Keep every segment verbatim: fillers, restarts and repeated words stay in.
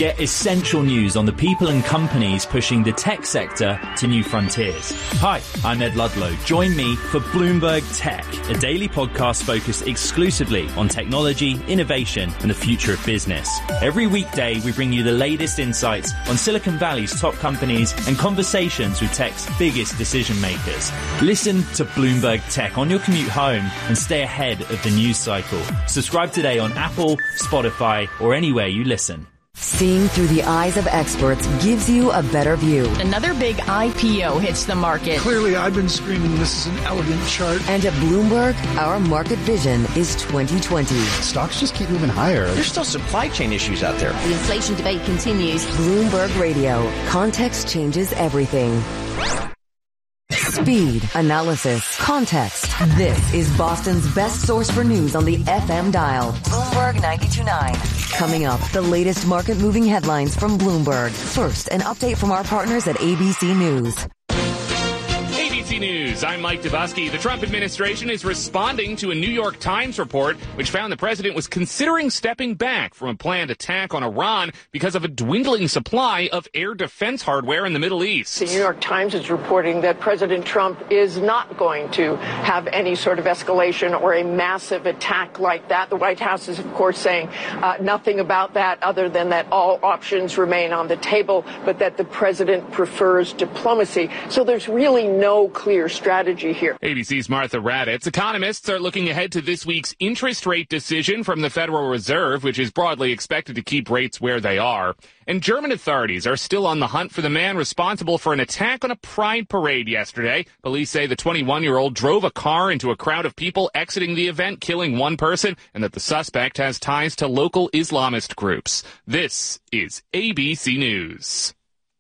Get essential news on the people and companies pushing the tech sector to new frontiers. Hi, I'm Ed Ludlow. Join me for Bloomberg Tech, a daily podcast focused exclusively on technology, innovation, and the future of business. Every weekday, we bring you the latest insights on Silicon Valley's top companies and conversations with tech's biggest decision makers. Listen to Bloomberg Tech on your commute home and stay ahead of the news cycle. Subscribe today on Apple, Spotify, or anywhere you listen. Seeing through the eyes of experts gives you a better view. Another big I P O hits the market. Clearly, I've been screaming this is an elegant chart. And at Bloomberg, our market vision is twenty twenty. Stocks just keep moving higher. There's still supply chain issues out there. The inflation debate continues. Bloomberg Radio. Context changes everything. Speed, analysis, context. This is Boston's best source for news on the F M dial. Bloomberg ninety-two point nine. Coming up, the latest market-moving headlines from Bloomberg. First, an update from our partners at A B C News. A B C News, I'm Mike Dubosky. The Trump administration is responding to a New York Times report which found the president was considering stepping back from a planned attack on Iran because of a dwindling supply of air defense hardware in the Middle East. The New York Times is reporting that President Trump is not going to have any sort of escalation or a massive attack like that. The White House is, of course, saying uh, nothing about that other than that all options remain on the table, but that the president prefers diplomacy. So there's really no clear strategy here. A B C's Martha Raddatz. Economists are looking ahead to this week's interest rate decision from the Federal Reserve, which is broadly expected to keep rates where they are. And German authorities are still on the hunt for the man responsible for an attack on a pride parade yesterday. Police say the twenty-one-year-old drove a car into a crowd of people exiting the event, killing one person, and that the suspect has ties to local Islamist groups. This is A B C News.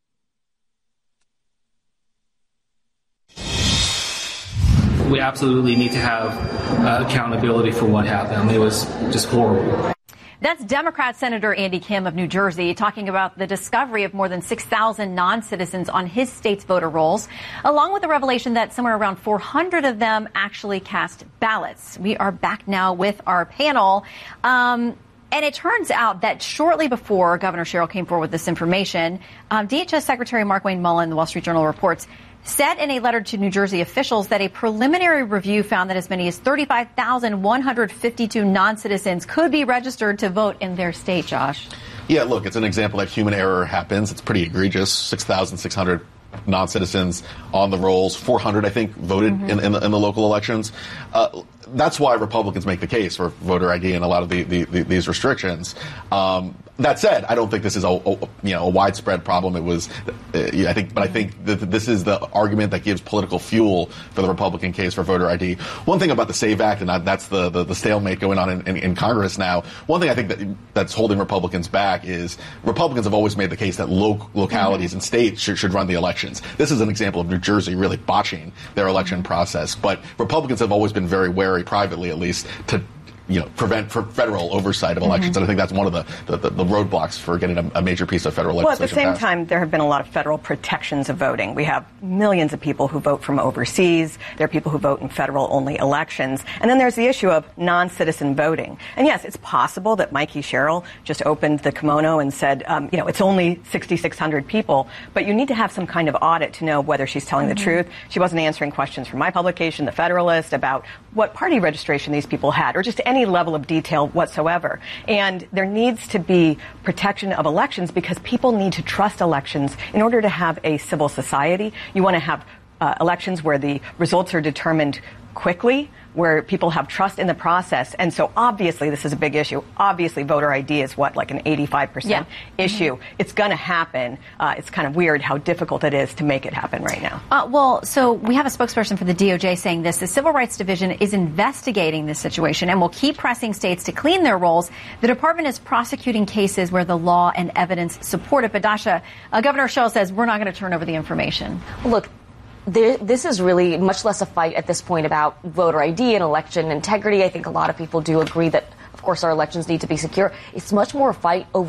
We absolutely need to have uh, accountability for what happened. It was just horrible. That's Democrat Senator Andy Kim of New Jersey talking about the discovery of more than six thousand non-citizens on his state's voter rolls, along with the revelation that somewhere around four hundred of them actually cast ballots. We are back now with our panel. Um, And it turns out that shortly before Governor Sherrill came forward with this information, um, D H S Secretary Markwayne Mullin, the Wall Street Journal reports, said in a letter to New Jersey officials that a preliminary review found that as many as thirty-five thousand one hundred fifty-two non-citizens could be registered to vote in their state, Josh. Yeah, look, it's an example that human error happens. It's pretty egregious. six thousand six hundred non-citizens on the rolls. four hundred, I think, voted mm-hmm. in, in, the, in the local elections. Uh, that's why Republicans make the case for voter I D and a lot of the, the, the, these restrictions. Um, that said, I don't think this is a, a you know a widespread problem. It was, uh, I think, but I think that this is the argument that gives political fuel for the Republican case for voter I D. One thing about the SAVE Act, and that, that's the, the, the stalemate going on in, in, in Congress now. One thing I think that that's holding Republicans back is Republicans have always made the case that lo- localities mm-hmm. and states should, should run the elections. This is an example of New Jersey really botching their election process. But Republicans have always been very wary, privately at least, to you know, prevent for federal oversight of elections. Mm-hmm. And I think that's one of the, the, the roadblocks for getting a, a major piece of federal legislation Well, at the same passed. time, there have been a lot of federal protections of voting. We have millions of people who vote from overseas. There are people who vote in federal-only elections. And then there's the issue of non-citizen voting. And yes, it's possible that Mikey Sherrill just opened the kimono and said, um, you know, it's only six thousand six hundred people. But you need to have some kind of audit to know whether she's telling mm-hmm. the truth. She wasn't answering questions from my publication, The Federalist, about what party registration these people had, or just any level of detail whatsoever. And there needs to be protection of elections because people need to trust elections in order to have a civil society. You want to have uh, elections where the results are determined quickly, where people have trust in the process. And so obviously this is a big issue. Obviously voter I D is what, like an eighty-five percent yeah. issue. Mm-hmm. It's going to happen. Uh, it's kind of weird how difficult it is to make it happen right now. Uh, well, so we have a spokesperson for the D O J saying this. The Civil Rights Division is investigating this situation and will keep pressing states to clean their rolls. The department is prosecuting cases where the law and evidence support it. But Dasha, uh, Governor Sherrill says we're not going to turn over the information. Look, There, this is really much less a fight at this point about voter I D and election integrity. I think a lot of people do agree that, of course, our elections need to be secure. It's much more a fight over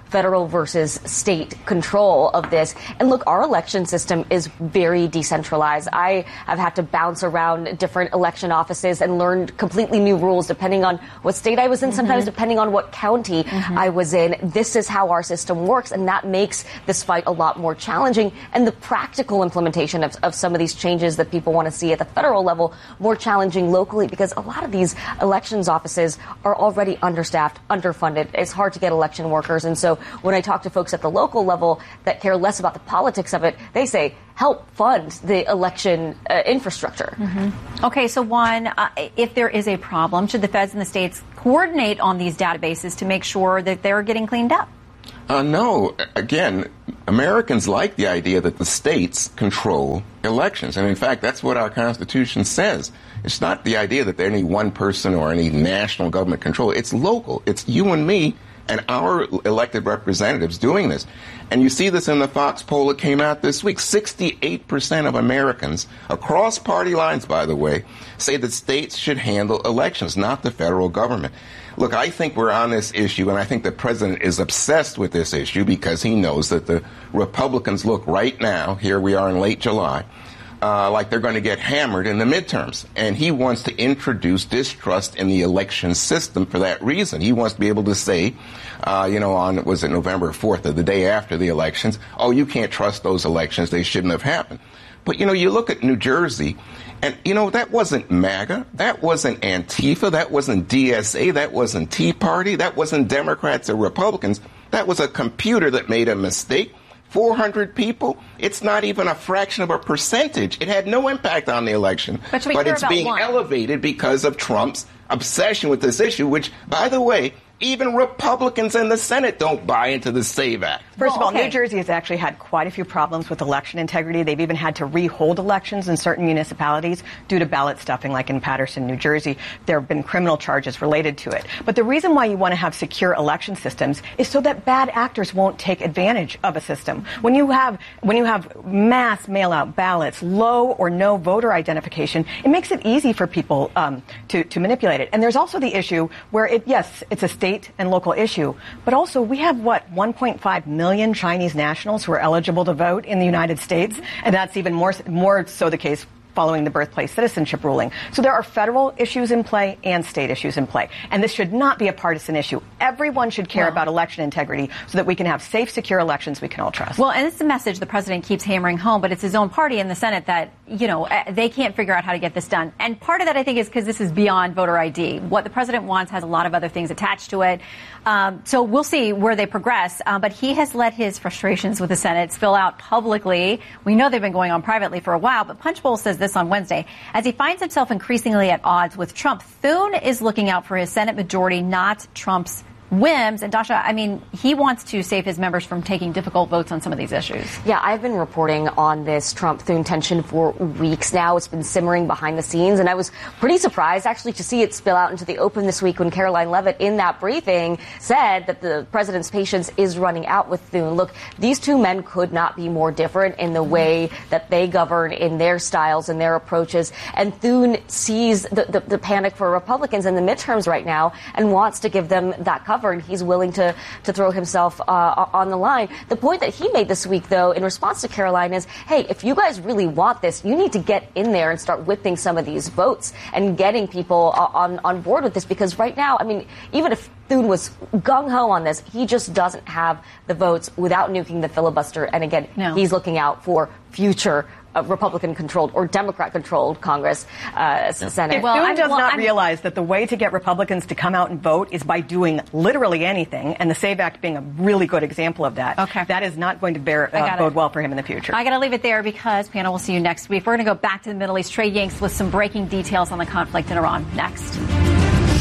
federal versus state control of this. And look, our election system is very decentralized. I have had to bounce around different election offices and learn completely new rules depending on what state I was in, mm-hmm. sometimes depending on what county mm-hmm. I was in. This is how our system works, and that makes this fight a lot more challenging, and the practical implementation of, of some of these changes that people want to see at the federal level more challenging locally, because a lot of these elections offices are already understaffed, underfunded. It's hard to get election workers. And so when I talk to folks at the local level that care less about the politics of it, they say, help fund the election uh, infrastructure. Mm-hmm. Okay, so Juan, uh, if there is a problem, should the feds and the states coordinate on these databases to make sure that they're getting cleaned up? Uh, no. Again, Americans like the idea that the states control elections. And in fact, that's what our Constitution says. It's not the idea that there any one person or any national government control. It's local. It's you and me and our elected representatives doing this. And you see this in the Fox poll that came out this week. sixty-eight percent of Americans, across party lines, by the way, say that states should handle elections, not the federal government. Look, I think we're on this issue, and I think the president is obsessed with this issue because he knows that the Republicans look right now, here we are in late July, Uh, like they're going to get hammered in the midterms. And he wants to introduce distrust in the election system for that reason. He wants to be able to say, uh, you know, on, was it November fourth, or the day after the elections, oh, you can't trust those elections. They shouldn't have happened. But, you know, you look at New Jersey, and, you know, that wasn't MAGA. That wasn't Antifa. That wasn't D S A. That wasn't Tea Party. That wasn't Democrats or Republicans. That was a computer that made a mistake. four hundred people, it's not even a fraction of a percentage. It had no impact on the election. But, but it's being one. elevated because of Trump's obsession with this issue, which, by the way, even Republicans in the Senate don't buy into the SAVE Act. First of all, okay. New Jersey has actually had quite a few problems with election integrity. They've even had to rehold elections in certain municipalities due to ballot stuffing, like in Paterson, New Jersey. There have been criminal charges related to it. But the reason why you want to have secure election systems is so that bad actors won't take advantage of a system. When you have when you have mass mail-out ballots, low or no voter identification, it makes it easy for people um, to, to manipulate it. And there's also the issue where, it yes, it's a state and local issue, but also we have, what, one point five million Chinese nationals who are eligible to vote in the United States, and that's even more more so the case following the birthplace citizenship ruling. So there are federal issues in play and state issues in play. And this should not be a partisan issue. Everyone should care well, about election integrity so that we can have safe, secure elections we can all trust. Well, and it's a message the president keeps hammering home, but it's his own party in the Senate that, you know, they can't figure out how to get this done. And part of that, I think, is because this is beyond voter I D. What the president wants has a lot of other things attached to it. Um, so we'll see where they progress. Uh, but he has let his frustrations with the Senate spill out publicly. We know they've been going on privately for a while, but Punchbowl says this on Wednesday. As he finds himself increasingly at odds with Trump, Thune is looking out for his Senate majority, not Trump's whims. And Dasha, I mean, he wants to save his members from taking difficult votes on some of these issues. Yeah, I've been reporting on this Trump-Thune tension for weeks now. It's been simmering behind the scenes, and I was pretty surprised actually to see it spill out into the open this week when Caroline Leavitt in that briefing said that the president's patience is running out with Thune. Look, these two men could not be more different in the way that they govern, in their styles and their approaches. And Thune sees the, the, the panic for Republicans in the midterms right now and wants to give them that cover. And he's willing to, to throw himself uh, on the line. The point that he made this week, though, in response to Caroline is, hey, if you guys really want this, you need to get in there and start whipping some of these votes and getting people on, on board with this. Because right now, I mean, even if Thune was gung-ho on this, he just doesn't have the votes without nuking the filibuster. And again, no. he's looking out for future Uh, Republican-controlled or Democrat-controlled Congress, uh, Senate. Well, Thune does well, not I'm, realize that the way to get Republicans to come out and vote is by doing literally anything, and the SAVE Act being a really good example of that. Okay. That is not going to bear, uh, bode well for him in the future. I got to leave it there because, panel, we'll see you next week. We're going to go back to the Middle East. Trey Yanks with some breaking details on the conflict in Iran next.